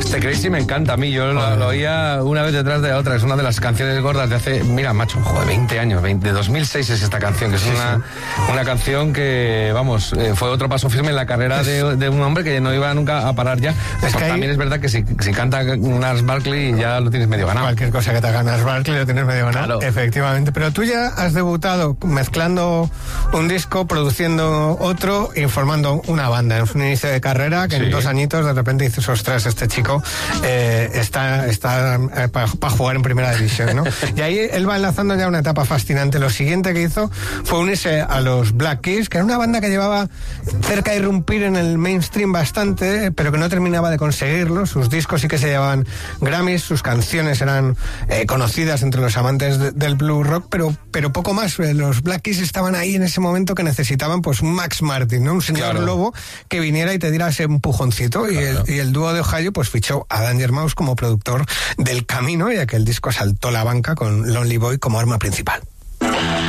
Este Crazy me encanta a mí, yo lo oía una vez detrás de la otra, es una de las canciones gordas de hace, mira, macho, joder, 20 años, de 2006 es esta canción, que es una canción que, vamos, fue otro paso firme en la carrera de un hombre que no iba nunca a parar ya. Es que también es verdad que si canta Gnarls Barkley ya lo tienes medio ganado. Cualquier cosa que te haga Gnarls Barkley lo tienes medio ganado, claro. Efectivamente. Pero tú ya has debutado mezclando un disco, produciendo otro, informando una banda. Es un inicio de carrera que en 2 añitos de repente dices, ostras, este chico está para jugar en primera división, ¿no? Y ahí él va enlazando ya una etapa fascinante. Lo siguiente que hizo fue unirse a los Black Keys, que era una banda que llevaba cerca de irrumpir en el mainstream bastante, pero que no terminaba de conseguirlo. Sus discos sí que se llevaban Grammys, sus canciones eran conocidas entre los amantes del blues rock, pero poco más. Los Black Keys estaban ahí en ese momento que necesitaban pues un Max Martin, ¿no? Un señor lobo que viniera y te diera ese empujoncito. Claro. Y el dúo de Ohio pues fichó a Danger Mouse como productor del camino, y aquel disco saltó la banca con Lonely Boy como arma principal.